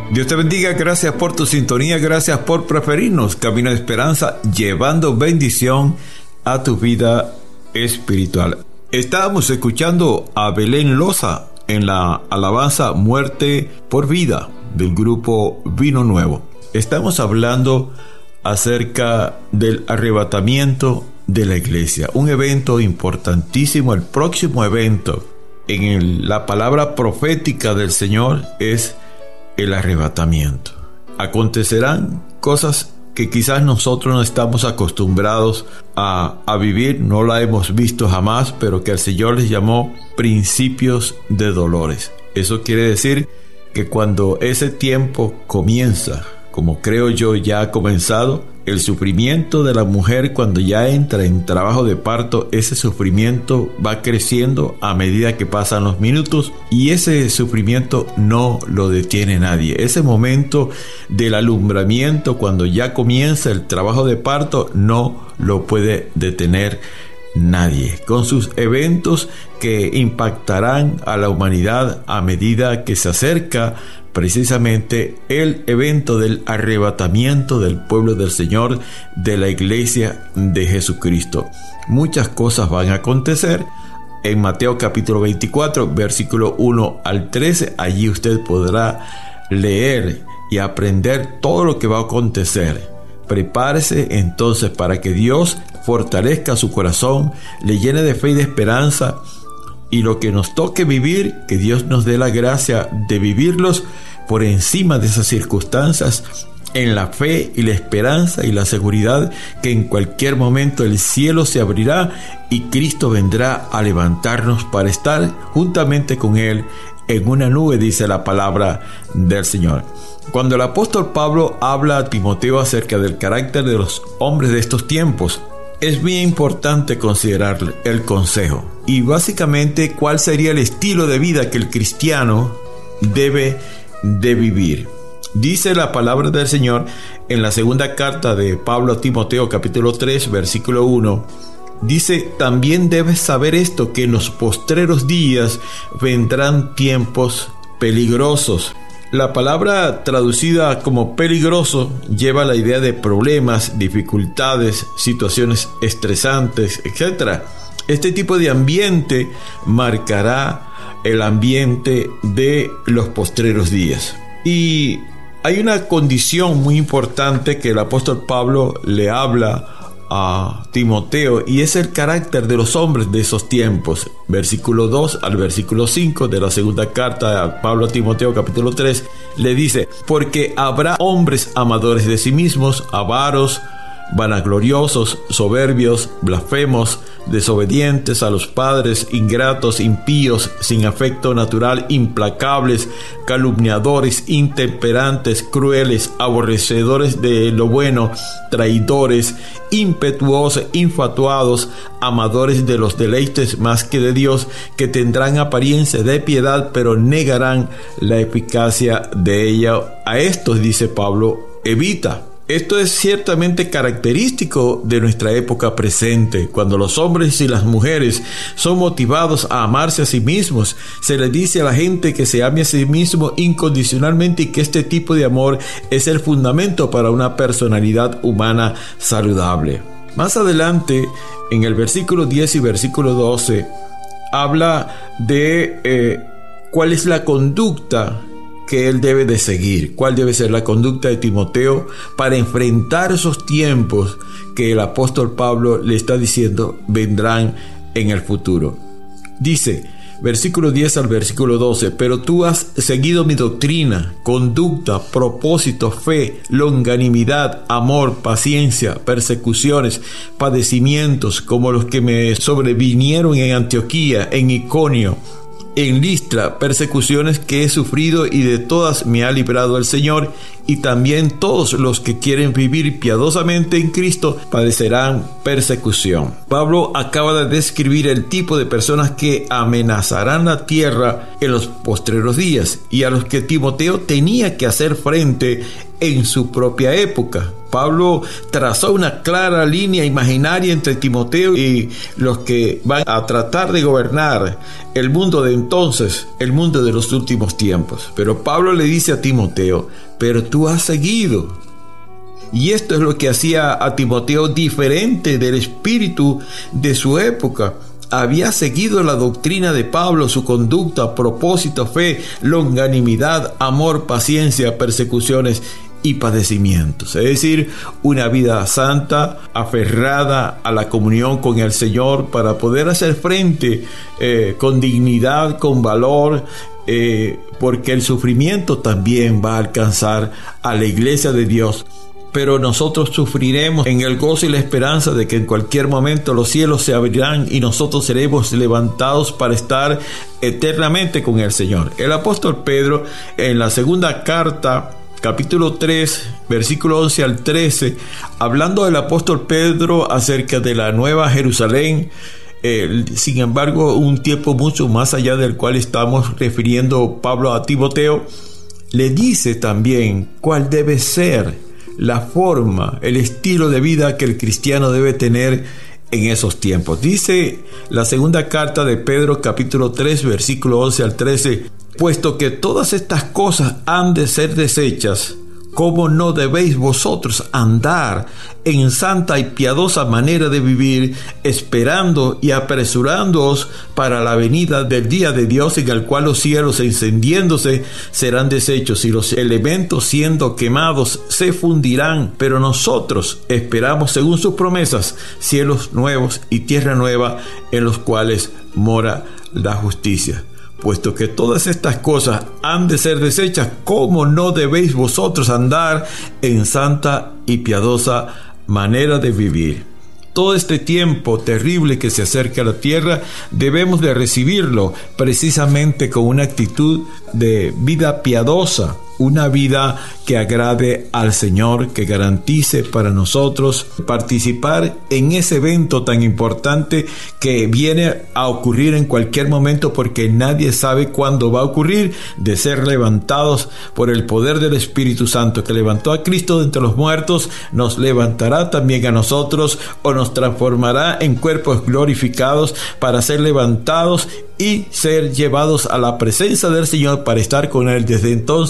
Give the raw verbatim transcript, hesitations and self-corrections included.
Dios te bendiga, gracias por tu sintonía, gracias por preferirnos. Camino de Esperanza, llevando bendición a tu vida espiritual. Estábamos escuchando a Belén Loza en la alabanza Muerte por Vida del grupo Vino Nuevo. Estamos hablando acerca del arrebatamiento de la iglesia, un evento importantísimo. El próximo evento en el, la palabra profética del Señor es el arrebatamiento. Acontecerán cosas que quizás nosotros no estamos acostumbrados a, a vivir, no la hemos visto jamás, pero que el Señor les llamó principios de dolores. Eso quiere decir que cuando ese tiempo comienza, como creo yo ya ha comenzado, el sufrimiento de la mujer cuando ya entra en trabajo de parto, ese sufrimiento va creciendo a medida que pasan los minutos y ese sufrimiento no lo detiene nadie. Ese momento del alumbramiento, cuando ya comienza el trabajo de parto, no lo puede detener nadie, con sus eventos que impactarán a la humanidad a medida que se acerca precisamente el evento del arrebatamiento del pueblo del Señor, de la iglesia de Jesucristo. Muchas cosas van a acontecer. En Mateo capítulo veinticuatro, versículo uno al trece, allí usted podrá leer y aprender todo lo que va a acontecer. Prepárese entonces para que Dios fortalezca su corazón, le llene de fe y de esperanza, y lo que nos toque vivir, que Dios nos dé la gracia de vivirlos por encima de esas circunstancias, en la fe y la esperanza y la seguridad que en cualquier momento el cielo se abrirá y Cristo vendrá a levantarnos para estar juntamente con Él en una nube, dice la palabra del Señor. Cuando el apóstol Pablo habla a Timoteo acerca del carácter de los hombres de estos tiempos, es bien importante considerar el consejo y básicamente cuál sería el estilo de vida que el cristiano debe de vivir. Dice la palabra del Señor en la segunda carta de Pablo a Timoteo, capítulo tres, versículo uno. Dice: también debes saber esto, que en los postreros días vendrán tiempos peligrosos. La palabra traducida como peligroso lleva la idea de problemas, dificultades, situaciones estresantes, etcétera. Este tipo de ambiente marcará el ambiente de los postreros días. Y hay una condición muy importante que el apóstol Pablo le habla a Timoteo, y es el carácter de los hombres de esos tiempos. Versículo dos al versículo cinco de la segunda carta de Pablo a Timoteo, capítulo tres, le dice: porque habrá hombres amadores de sí mismos, avaros, vanagloriosos, soberbios, blasfemos, desobedientes a los padres, ingratos, impíos, sin afecto natural, implacables, calumniadores, intemperantes, crueles, aborrecedores de lo bueno, traidores, impetuosos, infatuados, amadores de los deleites más que de Dios, que tendrán apariencia de piedad, pero negarán la eficacia de ella. A estos, dice Pablo, evita. Esto es ciertamente característico de nuestra época presente, cuando los hombres y las mujeres son motivados a amarse a sí mismos. Se les dice a la gente que se ame a sí mismo incondicionalmente y que este tipo de amor es el fundamento para una personalidad humana saludable. Más adelante, en el versículo diez y versículo doce, habla de eh, cuál es la conducta que él debe de seguir, cuál debe ser la conducta de Timoteo para enfrentar esos tiempos que el apóstol Pablo le está diciendo vendrán en el futuro. Dice, versículo diez al versículo doce: pero tú has seguido mi doctrina, conducta, propósito, fe, longanimidad, amor, paciencia, persecuciones, padecimientos, como los que me sobrevinieron en Antioquía, en Iconio, en Listra, persecuciones que he sufrido, y de todas me ha librado el Señor. Y también todos los que quieren vivir piadosamente en Cristo padecerán persecución. Pablo acaba de describir el tipo de personas que amenazarán la tierra en los postreros días, y a los que Timoteo tenía que hacer frente en su propia época. Pablo trazó una clara línea imaginaria entre Timoteo y los que van a tratar de gobernar el mundo de entonces, el mundo de los últimos tiempos. Pero Pablo le dice a Timoteo, pero tú has seguido. Y esto es lo que hacía a Timoteo diferente del espíritu de su época. Había seguido la doctrina de Pablo, su conducta, propósito, fe, longanimidad, amor, paciencia, persecuciones y padecimientos. Es decir, una vida santa, aferrada a la comunión con el Señor para poder hacer frente eh, con dignidad, con valor, eh, porque el sufrimiento también va a alcanzar a la iglesia de Dios. Pero nosotros sufriremos en el gozo y la esperanza de que en cualquier momento los cielos se abrirán y nosotros seremos levantados para estar eternamente con el Señor. El apóstol Pedro, en la segunda carta, capítulo tres, versículo once al trece, hablando del apóstol Pedro acerca de la nueva Jerusalén, eh, sin embargo, un tiempo mucho más allá del cual estamos refiriendo Pablo a Timoteo, le dice también cuál debe ser la forma, el estilo de vida que el cristiano debe tener en esos tiempos. Dice la segunda carta de Pedro, capítulo tres, versículo once al trece, puesto que todas estas cosas han de ser deshechas, ¿cómo no debéis vosotros andar en santa y piadosa manera de vivir, esperando y apresurándoos para la venida del día de Dios, en el cual los cielos encendiéndose serán deshechos y los elementos siendo quemados se fundirán? Pero nosotros esperamos, según sus promesas, cielos nuevos y tierra nueva en los cuales mora la justicia. Puesto que todas estas cosas han de ser deshechas, ¿cómo no debéis vosotros andar en santa y piadosa manera de vivir? Todo este tiempo terrible que se acerca a la tierra debemos de recibirlo precisamente con una actitud de vida piadosa, una vida que agrade al Señor, que garantice para nosotros participar en ese evento tan importante que viene a ocurrir en cualquier momento, porque nadie sabe cuándo va a ocurrir, de ser levantados por el poder del Espíritu Santo, que levantó a Cristo de entre los muertos, nos levantará también a nosotros o nos transformará en cuerpos glorificados para ser levantados y ser llevados a la presencia del Señor para estar con Él desde entonces